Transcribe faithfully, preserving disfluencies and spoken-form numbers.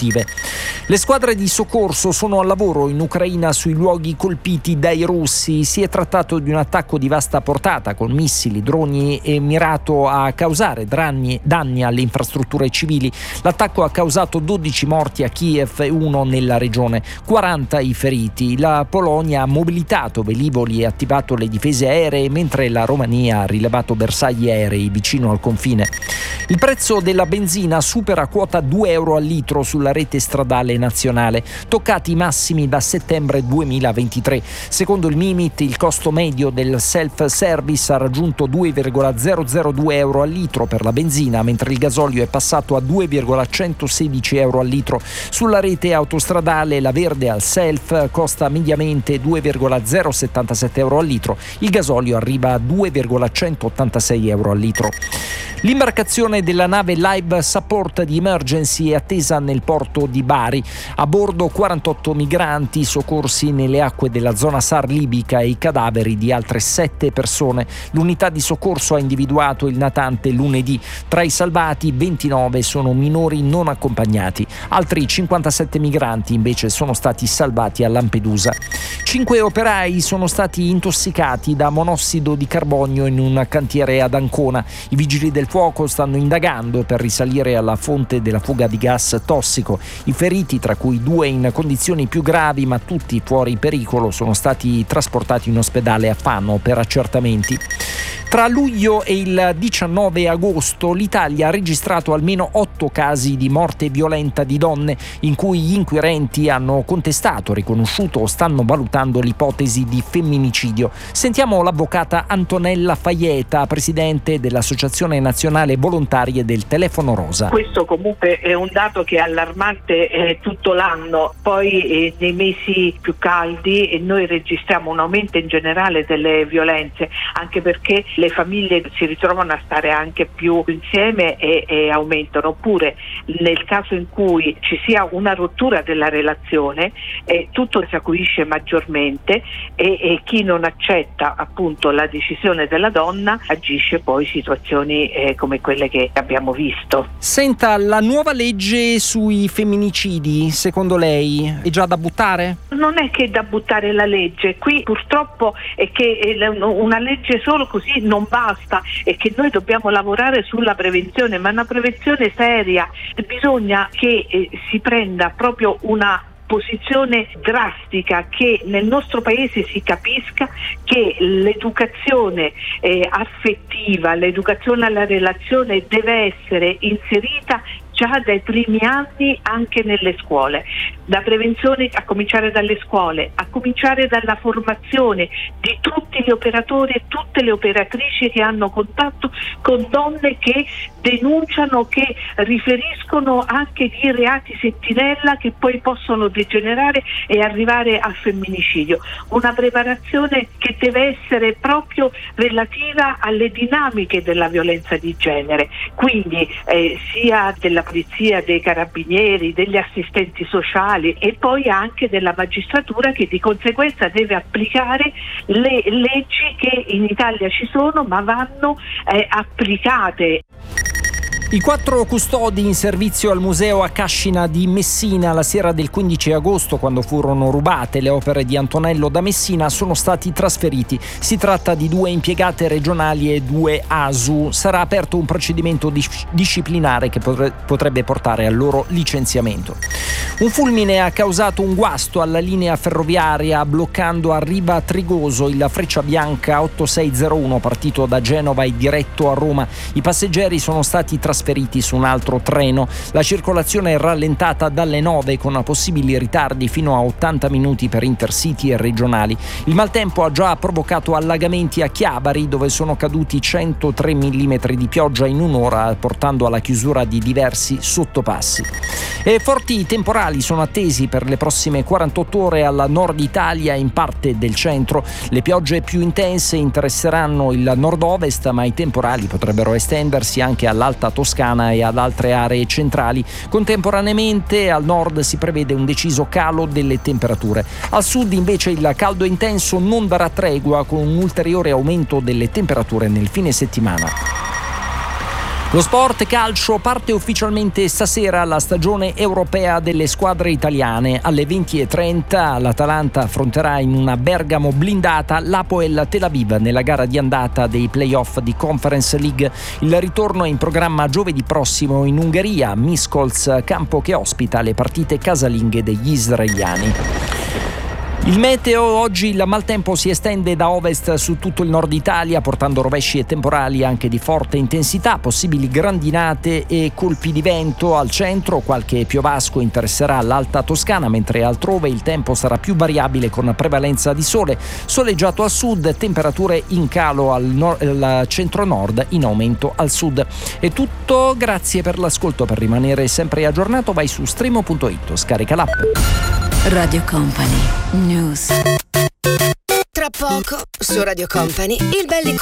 produttive. Le squadre di soccorso sono al lavoro in Ucraina sui luoghi colpiti dai russi. Si è trattato di un attacco di vasta portata con missili, droni e mirato a causare danni, danni alle infrastrutture civili. L'attacco ha causato dodici morti a Kiev e uno nella regione, quaranta i feriti. La Polonia ha mobilitato velivoli e attivato le difese aeree, mentre la Romania ha rilevato bersagli aerei vicino al confine. Il prezzo della benzina supera quota due euro al litro sulla rete stradale nazionale, toccati i massimi da settembre duemilaventitré. Secondo il Mimit, il costo medio del self-service ha raggiunto due virgola zero zero due euro al litro per la benzina, mentre il gasolio è passato a due virgola centosedici euro al litro. Sulla rete autostradale la verde al self costa mediamente due virgola zero settantasette euro al litro, il gasolio arriva a due virgola centottantasei euro al litro. L'imbarcazione della nave Live Support di Emergency è attesa nel porto di Bari. A bordo quarantotto migranti soccorsi nelle acque della zona SAR libica e i cadaveri di altre sette persone. L'unità di soccorso ha individuato il natante lunedì. Tra i salvati ventinove sono minori non accompagnati. Altri cinquantasette migranti invece sono stati salvati a Lampedusa. Cinque operai sono stati intossicati da monossido di carbonio in un cantiere ad Ancona. I vigili del fuoco stanno indagando per risalire alla fonte della fuga di gas tossico. I feriti, tra cui due in condizioni più gravi ma tutti fuori pericolo, sono stati trasportati in ospedale a Fano per accertamenti. Tra luglio e il diciannove agosto l'Italia ha registrato almeno otto casi di morte violenta di donne, in cui gli inquirenti hanno contestato, riconosciuto o stanno valutando l'ipotesi di femminicidio. Sentiamo l'avvocata Antonella Faieta, presidente dell'Associazione Nazionale Volontarie del Telefono Rosa. Questo comunque è un dato che è allarmante eh, tutto l'anno. Poi eh, nei mesi più caldi eh, noi registriamo un aumento in generale delle violenze, anche perché le famiglie si ritrovano a stare anche più insieme e, e aumentano. Oppure nel caso in cui ci sia una rottura della relazione, eh, tutto si acuisce maggiormente e, e chi non accetta appunto la decisione della donna agisce poi situazioni eh, come quelle che abbiamo visto. Senta, la nuova legge sui femminicidi, secondo lei, è già da buttare? Non è che è da buttare la legge, qui purtroppo è che una legge solo così non basta e che noi dobbiamo lavorare sulla prevenzione, ma una prevenzione seria. Bisogna che eh, si prenda proprio una posizione drastica, che nel nostro paese si capisca che l'educazione eh, affettiva, l'educazione alla relazione deve essere inserita già dai primi anni anche nelle scuole. La prevenzione a cominciare dalle scuole, a cominciare dalla formazione di tutti gli operatori e tutte le operatrici che hanno contatto con donne che denunciano, che riferiscono anche di reati sentinella che poi possono degenerare e arrivare al femminicidio. Una preparazione che deve essere proprio relativa alle dinamiche della violenza di genere, quindi eh, sia della polizia, dei carabinieri, degli assistenti sociali e poi anche della magistratura, che di conseguenza deve applicare le leggi che in Italia ci sono ma vanno eh, applicate. I quattro custodi in servizio al museo a Cascina di Messina la sera del quindici agosto, quando furono rubate le opere di Antonello da Messina, sono stati trasferiti. Si tratta di due impiegate regionali e due A S U. Sarà aperto un procedimento dis- disciplinare che potrebbe portare al loro licenziamento. Un fulmine ha causato un guasto alla linea ferroviaria, bloccando a Riva Trigoso il Frecciabianca ottantasei zero uno partito da Genova e diretto a Roma. I passeggeri sono stati trasferiti su un altro treno. La circolazione è rallentata dalle nove, con possibili ritardi fino a ottanta minuti per intercity e regionali. Il maltempo ha già provocato allagamenti a Chiavari, dove sono caduti centotré millimetri di pioggia in un'ora, portando alla chiusura di diversi sottopassi. E forti temporali sono attesi per le prossime quarantotto ore al nord Italia e in parte del centro. Le piogge più intense interesseranno il nord-ovest, ma i temporali potrebbero estendersi anche all'Alta Toscana e ad altre aree centrali. Contemporaneamente al nord si prevede un deciso calo delle temperature. Al sud invece il caldo intenso non darà tregua, con un ulteriore aumento delle temperature nel fine settimana. Lo sport calcio parte ufficialmente stasera la stagione europea delle squadre italiane. Alle venti e trenta l'Atalanta affronterà in una Bergamo blindata l'Hapoel Tel Aviv nella gara di andata dei playoff di Conference League. Il ritorno è in programma giovedì prossimo in Ungheria, a Miskolc, campo che ospita le partite casalinghe degli israeliani. Il meteo: oggi il maltempo si estende da ovest su tutto il nord Italia, portando rovesci e temporali anche di forte intensità, possibili grandinate e colpi di vento al centro. Qualche piovasco interesserà l'Alta Toscana, mentre altrove il tempo sarà più variabile con prevalenza di sole. Soleggiato al sud, temperature in calo al, nord, al centro-nord, in aumento al sud. È tutto, grazie per l'ascolto. Per rimanere sempre aggiornato vai su streamo punto it, scarica l'app. Radio Company News. Tra poco su Radio Company il Belli